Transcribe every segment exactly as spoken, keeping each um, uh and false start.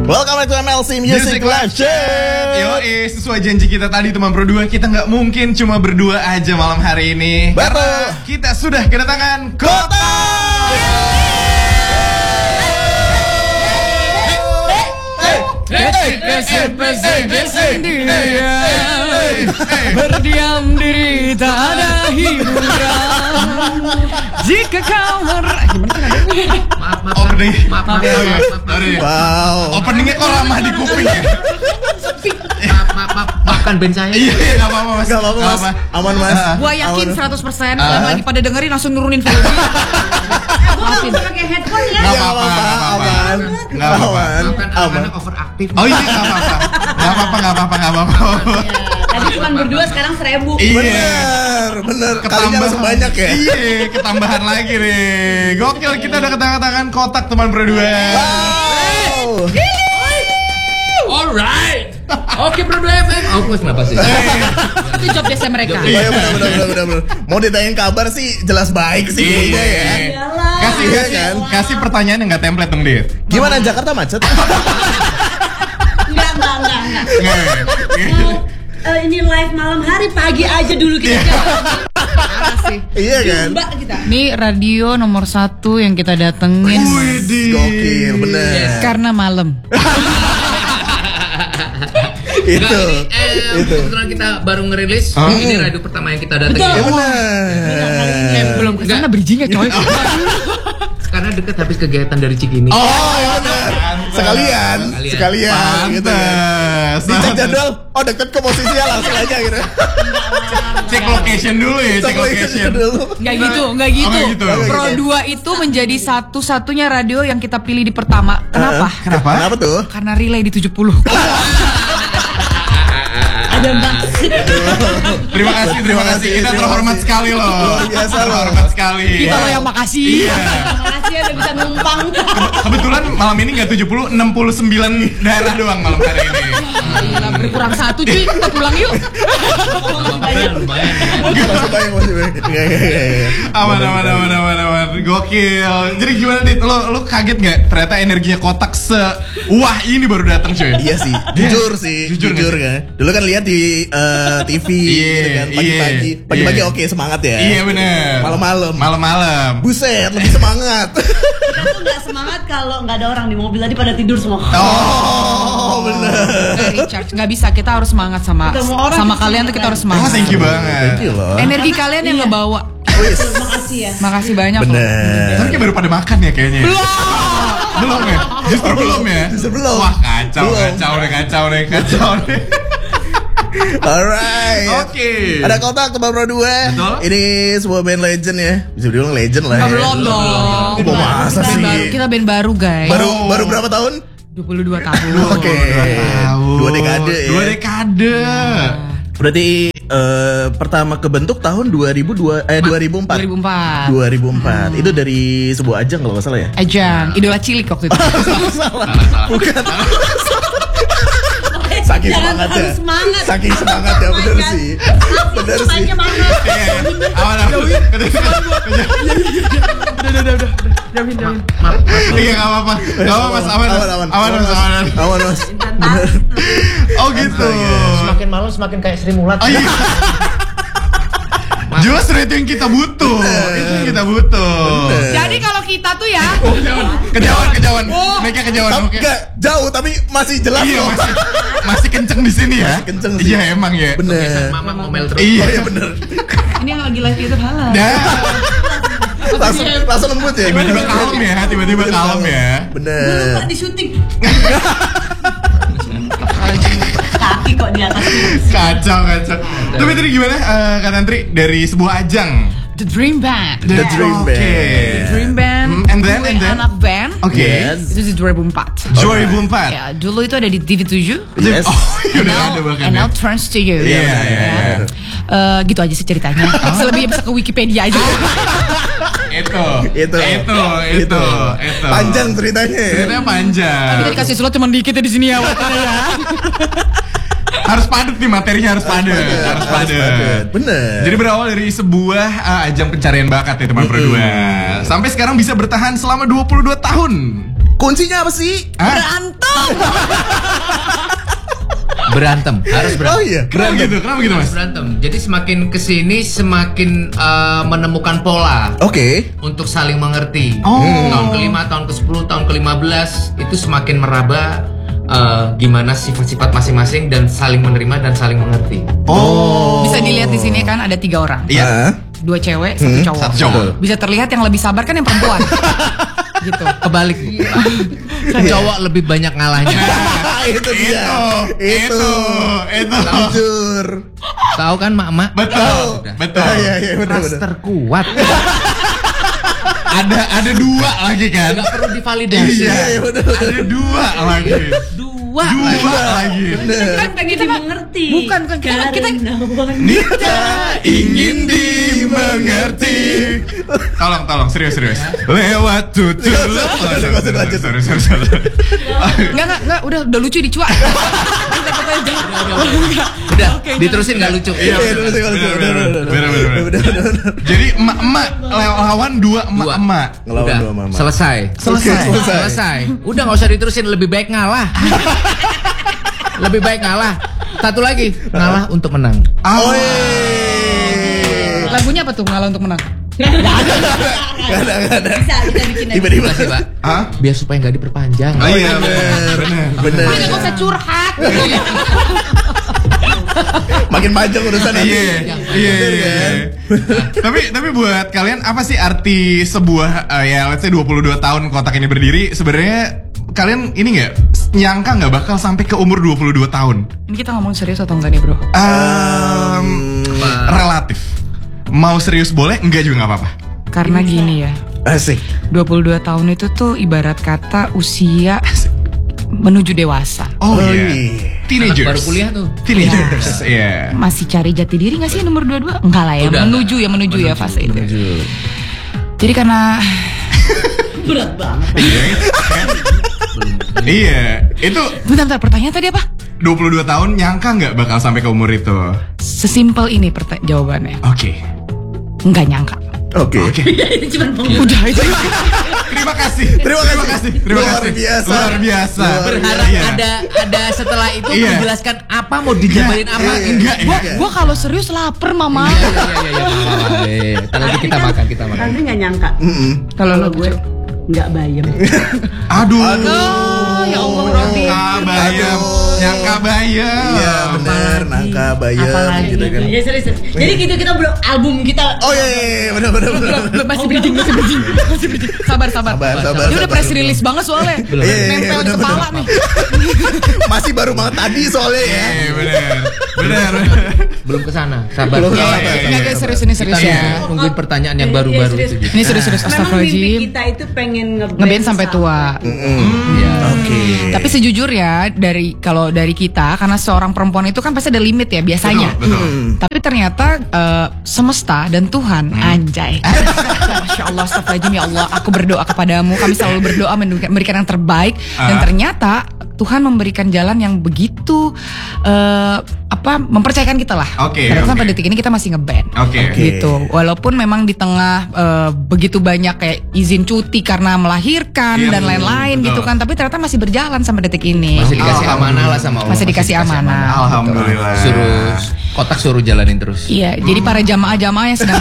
Welcome back to M L C Music, Music Live Chat. Yoi, sesuai janji kita tadi teman berdua, kita nggak mungkin cuma berdua aja malam hari ini. Betul. Karena kita sudah kedatangan Kota. Berdiam diri tak ada hiburan. Jika kau mer... Gimana sih nadanya? Maaf, maaf, Opening. maaf, maaf, Maaf, maaf, maaf, maaf, maaf, Wow. Openingnya kok lama di kuping ya? maaf, maaf, maaf, maafkan band saya. Iya, nggak apa-apa mas. Gak apa-apa mas. Aman mas. Gua yakin Aman. seratus persen yang lagi pada dengerin langsung nurunin volume. Maafin. Pakai headphone ya. Nggak Gak apa-apa, apa-apa. nggak apa-apa. Aman. Nggak apa-apa. Aman. Maafkan Aman. anak-anak overaktif. Oh iya, nggak apa-apa. Nggak apa-apa, nggak apa-apa, nggak apa-apa. Tadi cuma berdua, sekarang seribu. Iya. Bener, bener. Kalinya langsung banyak ya. Iya, ketambahan lagi nih. Gokil, kita udah kedatangan kotak teman berdua. Wow. Alright. Oke, berdua F M. Oh, kenapa sih? Itu job desa mereka. Oh iya bener, bener, bener, bener, bener. Mau ditanyain kabar sih jelas baik sih kayaknya ya. Iyalah. Kasih, Iya kasih, kan? kasih pertanyaan yang nggak template dong, Dit. Gimana Jakarta macet? Enggak, enggak, enggak, enggak. Nggak. Mau eh, ini live malam hari, pagi aja dulu kita jawab. Parah sih. Iya kan? Mbak kita. Ini radio nomor satu yang kita datengin Widih. Gokil, bener. karena malam. Itu. Enggak, ini, eh, Itu. kebetulan kita baru ngerilis. Huh? Ini radio pertama yang kita datengin. Ya Betul. bener. Eh, belum kesana bridgingnya coy. Karena deket habis kegiatan dari Cikini. Oh ya bener. Sekalian, Sekalian. sekalian gitu ya. Pantes. Dicek jadwal, oh deket ke posisinya langsung aja gitu. Cek location dulu ya, cek location. dulu. Nggak gitu, nggak gitu. nggak gitu. Pro dua itu menjadi satu-satunya radio yang kita pilih di pertama. Kenapa? Kenapa? Kenapa tuh? Karena relay di tujuh puluh. Ada maksud. Terima kasih, terima kasih. Kita Terima terhormat kasih. sekali loh. Luar biasa loh. Terhormat sekali. Kita loh yang makasih. Iya. Makasih ya udah bisa numpang. Kebetulan malam ini nggak tujuh puluh, enam puluh sembilan daerah doang malam hari ini. Gila, berkurang satu cuy, kita pulang yuk. Lumayan, lumayan. Masih banyak, masih banyak. Iya, iya, iya, iya. Aman, aman, aman, aman, aman. Gokil. Jadi gimana nih? Lo, lo kaget nggak? Ternyata energinya kotak se wah ini baru datang cuy. Iya sih, jujur sih, Jujur jujur, nggak kan. Dulu kan lihat di eh, T V, Iya, gitu kan, pagi-pagi, iya, pagi-pagi iya. oke semangat ya. Iya bener. Malam-malam. Malam-malam. Buset, lebih semangat. Kita tuh nggak semangat kalau nggak ada orang di mobil, tadi pada tidur semua. Oh, bener. Nggak recharge, nggak bisa. Kita harus semangat sama Ketemu orang sama kita kalian tuh semangat. kita harus Oh, semangat. thank you banget. Thank you loh. Energi kalian yang Iya. ngebawa. Wis. Makasih ya. Makasih banyak. loh. Bener. Tapi kayak baru pada makan ya kayaknya. Belum ya? Justru belum ya? Justru belum. Wah kacau, Belum. kacau deh, kacau deh, kacau deh. Alright. Oke. Ada kotak Tebak Pro dua. Betul. Ini sebuah band legend ya. Bisa dibilang legend lah ya. Belum dong. Oh, masa Band sih? baru, kita band baru guys. Baru Oh. baru berapa tahun? dua puluh dua tahun. Oke. Tahun. Dua dekade ya. Dua dekade. Berarti eh, pertama kebentuk tahun dua ribu dua eh dua ribu empat. dua ribu empat. dua ribu empat. Itu dari sebuah ajang kalau nggak salah ya. Ajang, idola cilik waktu itu. Salah. Bukan. Saking Jangan semangatnya. harus semangat. Saking semangatnya bener Semangat. sih. Bener sih. Semangatnya mana? Iya, iya. Aman, aman. Maaf, maaf. Iya, nggak apa-apa. Nggak apa-apa, Mas. Aman, Mas. aman, Aman, Mas. Aman. Aman, Mas. Bener. Oh gitu. Semakin malam semakin kayak Sri Mulat. Oh iya. Justru itu yang kita butuh. Itu yang kita butuh. Jadi kalau kita tuh ya, Kejauhan, kejauhan. Mereka kejauhan. Tapi Oke. nggak jauh tapi masih jelas Iya, loh. masih masih kenceng di sini ya. Masih kenceng sih. Iya, emang ya. Bener. Mama ngomel terus. Iya, Oh iya bener. ini yang lagi live YouTube halal. Dah. Langsung langsung lembut ya. Tiba-tiba kalem ya, tiba-tiba kalem ya. Bener. Lupa di syuting. Kaki kok di atas. Kacau, kacau. Tapi tadi gimana, eh, Kak Tantri, dari sebuah ajang? The Dream Band. The Dream Oke. Band. Dream Band. Hmm, and then, gue and then? anak band. Oke. Yes. Itu di dua ribu empat. dua ribu empat. Ya, dulu itu ada di T V tujuh. Yes. Oh, iya udah Now- ada bahkan and ya. now turns to you. Iya, Iya, iya, iya. Eh, gitu aja sih ceritanya. Selebihnya bisa ke Wikipedia aja. Itu, Itu. itu, itu, itu. Panjang ceritanya ya. Ceritanya panjang. Kita dikasih slot cuma dikit ya di sini ya. waktunya ya. Harus padat nih materinya, harus padat, harus padat. Bener. Jadi berawal dari sebuah uh, ajang pencarian bakat ya teman berdua. Sampai sekarang bisa bertahan selama dua puluh dua tahun. Kuncinya apa sih? Berantem. Berantem, harus berantem. Oh iya. Kenapa gitu? Kenapa gitu, Mas? Berantem. Jadi semakin kesini semakin uh, menemukan pola Oke. untuk saling mengerti. Oh. Tahun kelima, tahun kesepuluh, tahun kelima belas itu semakin meraba uh, gimana sifat-sifat masing-masing dan saling menerima dan saling mengerti. Oh. Bisa dilihat di sini kan ada tiga orang. Iya. Dua cewek, satu cowok. Satu cowok. Bisa terlihat yang lebih sabar kan yang perempuan. Gitu. Kebalik. Cowok lebih banyak ngalahnya. Itu dia. Itu. Itu. Jujur. Tahu kan mak-mak? Betul. Udah. Betul. Ah, iya iya benar Ras benar. terkuat. Ada ada dua lagi kan? Gak perlu divalidasi. Iya, iya, betul, ada dua lagi. Dua. Dua lagi. Kan pengen dimengerti. Bukan, bukan. Kita- kita- Karena wanita. Nita ingin dimengerti. Tolong, tolong, serius, serius. Lewat tutur. Lanjut, lanjut, lanjut. Sorry, sorry, sorry. Enggak, enggak, enggak, udah udah lucu dicuak. Udah, diterusin gak lucu. Iya, Iya, bener, bener, bener, bener, bener, bener, bener, bener, bener. Jadi emak-emak lawan dua emak-emak. Ngelawan Udah, dua mama. selesai. Selesai. Selesai. Selesai. Udah nggak usah diterusin, lebih baik ngalah. Lebih baik ngalah. Satu lagi, ngalah untuk menang. Oh, Lagunya apa tuh ngalah untuk menang? Gak ada, gak ada. Bisa, kita bikin aja. Tiba-tiba. Makasih, Pak. Hah? Biar supaya nggak diperpanjang. Oh iya, bener, bener, bener. Makanya gak usah curhat. Makin panjang urusannya. Iya, iya, iya, iya. Tapi tapi buat kalian apa sih arti sebuah uh, ya let's say dua puluh dua tahun kotak ini berdiri? Sebenarnya kalian ini nggak nyangka nggak bakal sampai ke umur dua puluh dua tahun? Ini kita ngomong serius atau enggak nih bro? Um, relatif. Mau serius boleh, enggak juga nggak apa-apa. Karena gini ya, Asik. dua puluh dua tahun itu tuh ibarat kata usia menuju dewasa. Oh, Oh, iya. iya. Teenagers. Anak baru kuliah tuh. Teenagers. Iya. Masih cari jati diri gak sih nomor dua puluh dua? Enggak lah ya, Udah, menuju ya menuju, ya fase itu. Jadi karena Berat banget. Iya, itu bentar, bentar, pertanyaan tadi apa? dua puluh dua tahun nyangka nggak bakal sampai ke umur itu? Sesimpel ini perta- jawabannya. Oke. Enggak nyangka. Oke. Oke. Ini cuma pengumuman. Udah itu. Terima kasih. Terima kasih. Terima Luar kasih. biasa. Luar biasa. Luar Berharap Iya. ada ada setelah itu Iya. menjelaskan apa mau dijabarin apa. Iya, Enggak, Gua, enggak. gua kalau serius lapar mama. Iya iya iya iya. Ntar lagi kita makan kita makan. Andri gak nyangka. Kalau lo gue gak bayem. Aduh. Oh, ya Allah Robi. Nyangka bayam. Nyangka bayam. Iya benar, nangka bayam Apalagi gitu kan. Ya serius. serius. Jadi gitu kita belum album kita. Oh iya iya iya, benar benar benar. Belum, masih bridging, masih bridging, masih bridging. Sabar, sabar. Sabar, sabar, Dia udah sabar. press release banget soalnya. Iya, iya, iya, Nempel di bener, kepala bener. nih. Masih baru banget tadi soalnya ya. Eh, benar. Benar. Belum kesana. Sabar. Belum Iya, kesana. iya, Enggak, iya. guys, serius ini serius Kita ya. nunggu- nungguin pertanyaan yang Iya, baru-baru serius. itu. gitu. Ini serius-serius, Memang mimpi astagfirullahaladzim. kita itu pengen ngeband. Ngeband sampai tua. Iya. Oke. Tapi sejujurnya dari kalau dari kita karena seorang perempuan itu kan pasti ada limit ya biasanya. Betul, betul. Tapi ternyata eh, semesta dan Tuhan anjay. Masya Allah, astagfirullahaladzim ya Allah. Aku berdoa kepadamu. Kami selalu berdoa memberikan memberikan yang terbaik. Dan Ah. ternyata Tuhan memberikan jalan yang begitu eh, apa mempercayakan kita lah. Oke, Karena oke. sampai detik ini kita masih ngeband. Oke. Gitu. Walaupun memang di tengah eh, begitu banyak kayak izin cuti karena melahirkan Iya, dan betul, lain-lain betul. gitu kan. Tapi ternyata masih berjalan sampai detik ini. Masih dikasih amanah lah sama Allah. Masih dikasih amanah. Alhamdulillah. Suruh kotak suruh jalanin terus. Iya, jadi para jamaah-jamaah yang sedang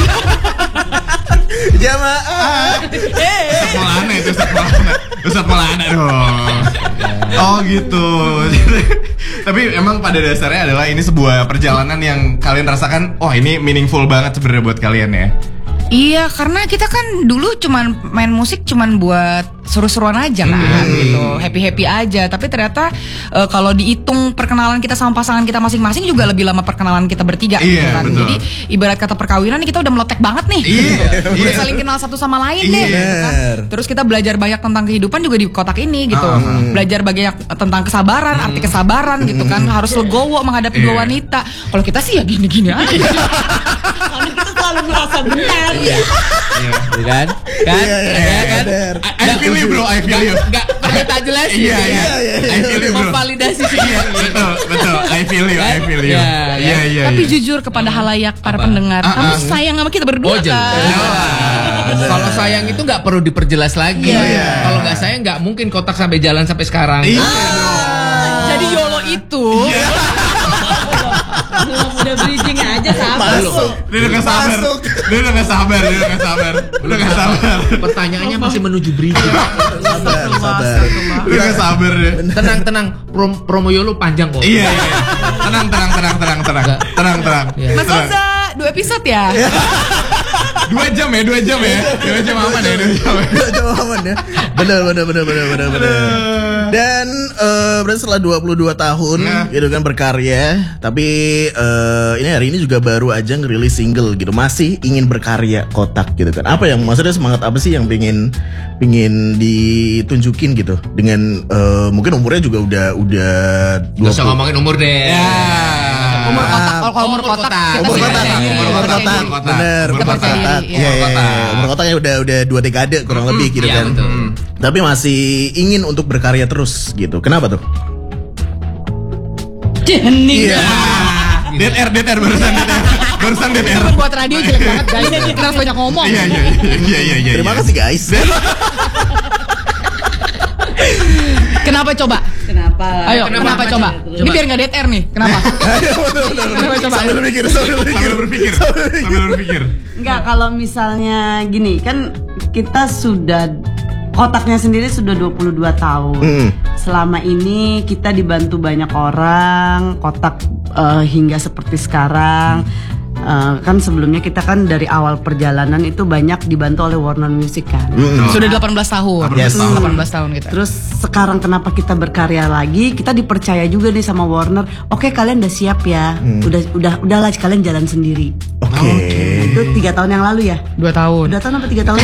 Jamaah. Ustaz Maulana itu Ustaz Maulana. Ustaz Maulana dong. Oh gitu. Tapi emang pada dasarnya adalah ini sebuah perjalanan yang kalian rasakan, oh ini meaningful banget sebenarnya buat kalian ya. Iya, karena kita kan dulu cuman main musik cuman buat seru-seruan aja kan gitu, happy-happy aja. Tapi ternyata eh, kalau dihitung perkenalan kita sama pasangan kita masing-masing juga lebih lama perkenalan kita bertiga Iya, gitu kan. betul. Jadi ibarat kata perkawinan nih kita udah meletek banget nih. Iya, gitu. Udah iya. saling kenal satu sama lain deh Iya. gitu kan. Terus kita belajar banyak tentang kehidupan juga di kotak ini gitu. Ah. Belajar banyak tentang kesabaran, arti kesabaran gitu kan. Harus legowo menghadapi Iya. dua wanita. Kalau kita sih ya gini-gini aja. Karena kita selalu merasa benar. Iya. Iya kan? Kan? Iya, iya, Iya kan? benar. I, I feel you bro, I feel you. Enggak pakai tak jelas Iya, iya, I feel you bro. Memvalidasi sih. Iya, betul, betul. I feel you, I feel you. Iya, Iya, iya. Tapi iya. jujur kepada halayak para Apa? pendengar, Ah, kamu ah. sayang sama kita berdua Oh, jelas. kan? Kalau sayang itu nggak perlu diperjelas lagi. Iya. Kalau nggak sayang nggak mungkin kotak sampai jalan sampai sekarang. Iya. Jadi YOLO itu Belum udah bridging aja sabar. Masuk. Dia udah gak sabar. Masuk. Dia udah gak sabar. Dia udah gak sabar. Udah gak sabar. Pertanyaannya masih menuju bridging. Sabar, sabar. Udah gak sabar dia. Tenang tenang, Prom promo YOLO panjang kok. Iya, iya. Tenang, tenang, tenang, tenang, tenang. Tenang, tenang. Mas Tenang. Oza dua episode ya. Dua jam ya, dua jam ya. Dua jam aman ya, dua jam ya. Udah jauh aman ya. Benar, benar, benar, benar, benar, benar. Dan eh, berarti setelah dua puluh dua tahun Nah. gitu kan berkarya, tapi eh, ini hari ini juga baru aja ngerilis single gitu. Masih ingin berkarya Kotak gitu kan. Apa yang maksudnya semangat apa sih yang pengen pingin ditunjukin gitu dengan eh, mungkin umurnya juga udah udah Gak usah ngomongin umur deh. Ya. Umur kotak, kalau kalau umur Umur kotak, kotak. kita Umur sih kotak, percaya diri, umur percaya kotak, diri. kotak. bener, Umur umur kotak. kotak, Iya, iya, iya, kotak. umur kotaknya udah udah dua dekade kurang lebih gitu Iya, kan. betul. Tapi masih ingin untuk berkarya terus gitu. Kenapa tuh? Jening. Iya. Dead air, dead air barusan dead air. Barusan dead air. Itu buat radio jelek banget guys. Kita harus banyak ngomong. Iya, iya, iya, iya, iya, iya. Terima kasih guys. Kenapa coba? Kenapa? Ayo, Kenapa? kenapa, Kenapa? coba? Coba. Ini biar nggak dead air nih. Kenapa? Kenapa coba? Sambil berpikir, sambil berpikir. Sambil berpikir, sambil berpikir. Enggak, kalau misalnya gini, kan kita sudah Kotaknya sendiri sudah dua puluh dua tahun. Mm. Selama ini kita dibantu banyak orang, Kotak eh, hingga seperti sekarang. Eh, kan sebelumnya kita kan dari awal perjalanan itu banyak dibantu oleh Warner Music kan. Mm. Sudah delapan belas tahun. Yes. delapan belas tahun kita. Terus sekarang kenapa kita berkarya lagi? Kita dipercaya juga nih sama Warner. Oke, kalian udah siap ya. Udah udah udahlah kalian jalan sendiri. Oke. Itu tiga tahun yang lalu ya. Dua tahun. Udah tahun apa tiga tahun?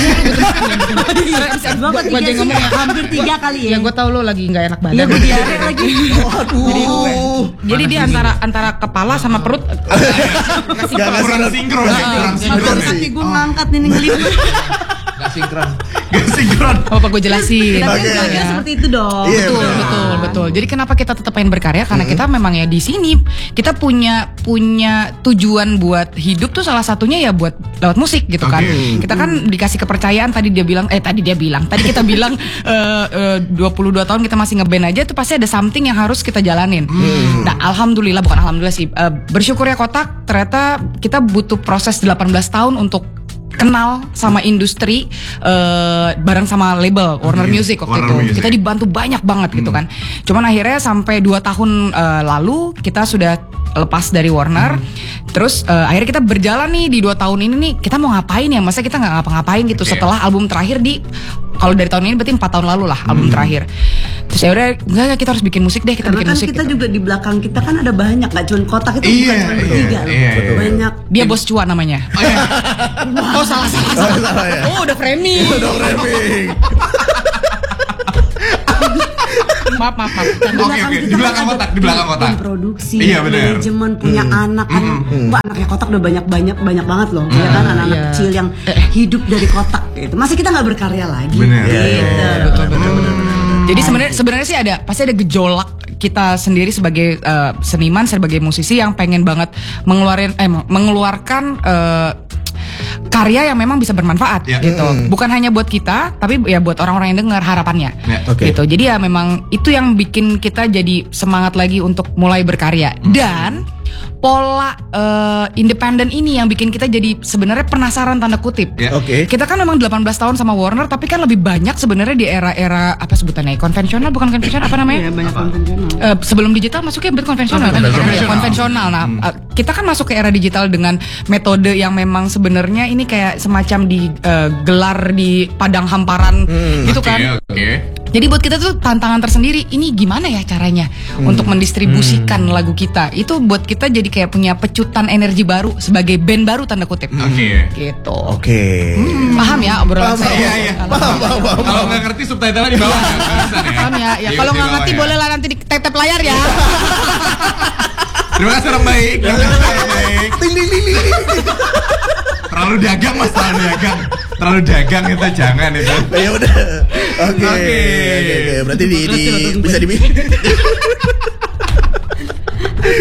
Gua kok tiga sih, hampir tiga kali ya. Ya gue tau lo lagi nggak enak Iya, badan. gue diare lagi. Waduh. Jadi dia antara antara kepala sama perut. Gak ngasih Kurang sinkron ya, kurang sinkron. Aduh, kaki gue ngangkat nih ngelipet. Gak sinkron. Gak sinkron. Apa gue jelasin? Tapi Oke. kan seperti itu dong. Iya, Betul, benar. betul, betul. Jadi kenapa kita tetap pengen berkarya? Karena kita memang ya di sini kita punya punya tujuan buat hidup tuh salah satunya ya buat lewat musik gitu kan. Oke. Kita kan dikasih kepercayaan tadi dia bilang eh tadi dia bilang tadi kita bilang eh, eh, dua puluh dua tahun kita masih ngeband aja tuh pasti ada something yang harus kita jalanin. Nah, alhamdulillah bukan alhamdulillah sih eh, bersyukur ya Kotak ternyata kita butuh proses delapan belas tahun untuk kenal sama industri uh, bareng sama label Warner Oke, Music waktu Warner itu. Music. Kita dibantu banyak banget gitu kan. Cuman akhirnya sampai dua tahun uh, lalu kita sudah lepas dari Warner. Terus uh, akhirnya kita berjalan nih di dua tahun ini nih kita mau ngapain ya? Masa kita nggak ngapa-ngapain gitu Oke. setelah album terakhir di kalau dari tahun ini berarti empat tahun lalu lah album terakhir. Terus ya udah enggak enggak, kita harus bikin musik deh, kita Karena bikin kan musik. kita gitu. juga di belakang kita kan ada banyak, gak cuma Kotak itu Iya, bukan cuma iya, bertiga loh. iya, iya. Banyak. Dia bos cuan namanya. Oh, salah salah Oh, salah ya. Oh, udah framing. Udah framing. maaf, maaf, maaf. Di Oke, belakang oke. kita Di kan belakang ada Kotak, di belakang tim- Kotak. tim produksi, Iya, benar. manajemen, punya anak kan. Wah, anaknya Kotak udah banyak-banyak banyak banget loh. Ya kan anak-anak Iya. kecil yang hidup dari Kotak gitu. Masa kita nggak berkarya lagi? Benar. Iya, Gitu. iya, Betul, betul, betul. Jadi sebenarnya sebenarnya sih ada pasti ada gejolak kita sendiri sebagai eh, seniman, sebagai musisi yang pengen banget mengeluarin eh mengeluarkan eh, karya yang memang bisa bermanfaat Ya. gitu. Bukan hanya buat kita, tapi ya buat orang-orang yang dengar harapannya. Ya. Oke. Gitu. Jadi ya memang itu yang bikin kita jadi semangat lagi untuk mulai berkarya. Dan pola eh, independen ini yang bikin kita jadi sebenarnya penasaran tanda kutip. Ya. Oke. Kita kan memang delapan belas tahun sama Warner, tapi kan lebih banyak sebenarnya di era-era apa sebutannya konvensional, bukan konvensional apa Iya, namanya? banyak konvensional. Eh, sebelum digital masuknya berarti konvensional kan? Konvensional. Ya, konvensional. Nah, eh, kita kan masuk ke era digital dengan metode yang memang sebenarnya ini kayak semacam digelar di padang hamparan gitu Oke, kan. oke. Jadi buat kita tuh tantangan tersendiri. Ini gimana ya caranya untuk mendistribusikan lagu kita? Itu buat kita jadi kayak punya pecutan energi baru sebagai band baru tanda kutip. Oke. Gitu. Oke. Paham ya obrolan Paham, saya? Iya, iya. Paham, paham, paham. Kalau nggak ngerti subtitle di bawah ya. Barusan ya. Paham ya? Ya kalau Di nggak bawah ngerti ya. boleh lah nanti di tap-tap layar ya. Terima kasih orang baik. Terima kasih orang baik. Ting, ting, ting, ting, ting. Terlalu dagang mas, terlalu dagang. Terlalu dagang itu jangan itu. Ya udah. Oke. Oke. Oke, oke. Berarti di, di bisa di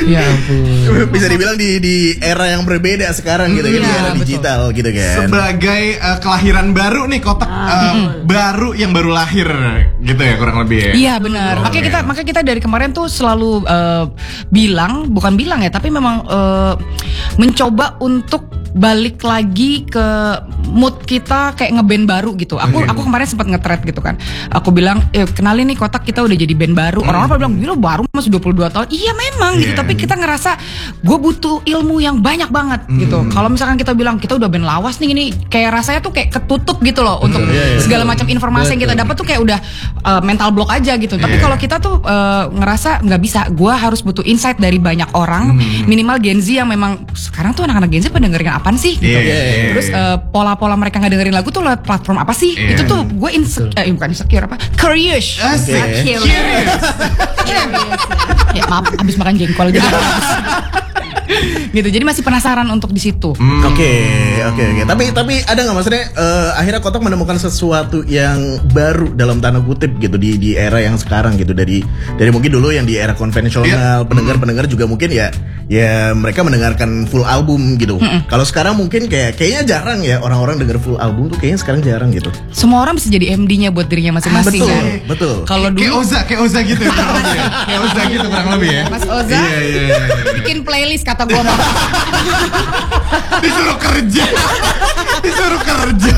Ya ampun. Bisa dibilang di di era yang berbeda sekarang gitu kan, di Iya, era betul. digital gitu kan. Sebagai uh, kelahiran baru nih, kotak uh, baru yang baru lahir gitu ya kurang lebih ya. Iya benar. Makanya kita makanya kita dari kemarin tuh selalu uh, bilang, bukan bilang ya, tapi memang uh, mencoba untuk balik lagi ke mood kita kayak ngeband baru gitu. Aku Hmm. aku kemarin sempat nge-thread gitu kan. Aku bilang, eh, kenalin nih Kotak, kita udah jadi band baru. Orang-orang pada bilang, gila baru masih dua puluh dua tahun. Iya memang gitu. Yeah. Tapi kita ngerasa gue butuh ilmu yang banyak banget gitu. Kalau misalkan kita bilang kita udah band lawas nih, ini kayak rasanya tuh kayak ketutup gitu loh untuk segala macam informasi yang kita dapat tuh kayak udah uh, mental block aja gitu. Tapi Yeah. kalau kita tuh uh, ngerasa nggak bisa, gue harus butuh insight dari banyak orang, minimal Gen Z yang memang sekarang tuh anak-anak Gen Z pada dengerin apaan sih gitu. Yeah, yeah, Terus uh, pola-pola mereka nggak dengerin lagu tuh lewat platform apa sih? Yeah. Itu tuh gue insecure, eh, bukan insecure apa? Curious. Asik. Oke. Curious. Ya maaf, habis makan jengkol jadi gitu. Jadi masih penasaran untuk di situ. Oke, oke, oke. Tapi tapi ada nggak maksudnya eh, akhirnya Kotak menemukan sesuatu yang baru dalam tanda kutip gitu di di era yang sekarang gitu, dari dari mungkin dulu yang di era konvensional, Iya. pendengar-pendengar juga mungkin ya ya mereka mendengarkan full album gitu. Kalau sekarang mungkin kayak kayaknya jarang ya orang-orang denger full album tuh, kayaknya sekarang jarang gitu. Semua orang bisa jadi M D-nya buat dirinya masing-masing Betul, kan. betul. Kalau Kayak dulu Oza, kayak Oza gitu ya, kurang lebih ya. Kayak Oza gitu kurang lebih ya. Mas Oza Iya, iya, iya, iya. bikin playlist kata gua mah. Disuruh kerja. Disuruh kerja.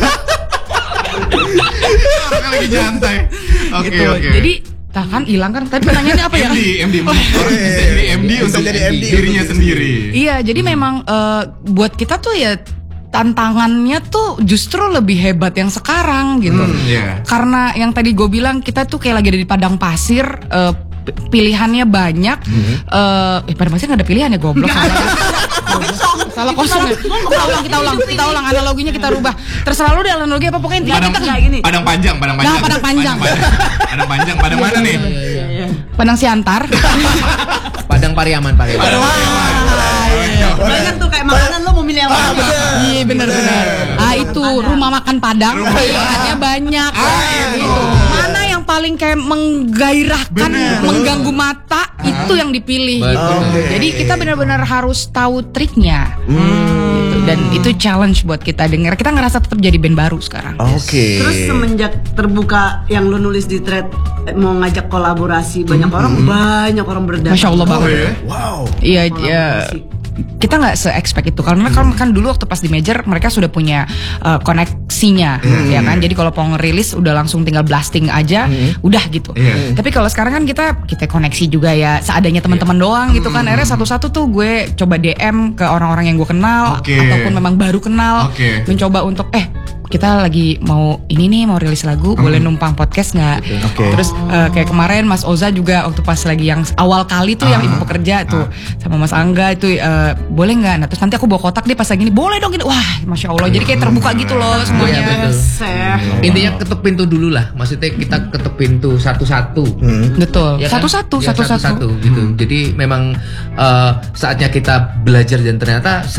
Orang lagi nyantai. Oke, gitu. oke. Jadi tak kan hilang kan, tapi pertanyaannya apa ya? M D, M D, orang bisa jadi M D Bisa untuk jadi M D dirinya untuk sendiri. Iya, jadi memang eh, buat kita tuh ya tantangannya tuh justru lebih hebat yang sekarang gitu. Hmm, iya. Karena yang tadi gue bilang kita tuh kayak lagi ada di padang pasir, eh, p- pilihannya banyak. Eh, eh padang pasir nggak ada pilihan ya, goblok. Salah kosong ya. Kita ulang, kita ulang, kita ulang analoginya, kita rubah. Terserah lu deh analogi apa, pokoknya intinya Padang, kita kayak gini. padang panjang, padang Nah, panjang. padang panjang. Padang, padang panjang, padang mana nih? Padang Siantar. Padang Pariaman, Pariaman. Padang Banyak tuh kayak makanan lo mau milih yang mana? Iya benar-benar. Ah itu rumah makan Padang, pilihannya banyak. Gitu. Mana yang paling kayak menggairahkan, Bener. mengganggu mata, itu yang dipilih. Betul. Gitu. Oke. Jadi kita benar-benar harus tahu triknya. Gitu. Dan itu challenge buat kita denger. Kita ngerasa tetap jadi band baru sekarang. Oke. Terus semenjak terbuka yang lo nulis di thread eh, mau ngajak kolaborasi banyak orang, banyak orang berdatang. Masya Allah banget. ya? Wow. Iya, iya. Kita nggak se-expect itu karena kan, kan dulu waktu pas di major mereka sudah punya uh, koneksinya, ya kan. Jadi kalau mau ngerilis udah langsung tinggal blasting aja, udah gitu. Iya. Tapi kalau sekarang kan kita kita koneksi juga ya seadanya teman-teman doang gitu kan. Akhirnya satu-satu tuh gue coba D M ke orang-orang yang gue kenal Oke. ataupun memang baru kenal, Oke. mencoba untuk eh kita lagi mau ini nih mau rilis lagu, boleh numpang podcast nggak? Oke. Terus uh, kayak kemarin Mas Oza juga waktu pas lagi yang awal kali tuh yang ibu pekerja tuh sama Mas Angga itu uh, boleh nggak? Nah terus nanti aku bawa kotak deh pas lagi ini, boleh dong gini. Wah Masya Allah, jadi kayak terbuka gitu loh semuanya. Iya, betul. Seh. Intinya ketuk pintu dulu lah. Maksudnya kita ketuk pintu satu-satu. Betul. Ya kan? Satu-satu, Ya, satu-satu. gitu. Jadi memang eh, saatnya kita belajar dan ternyata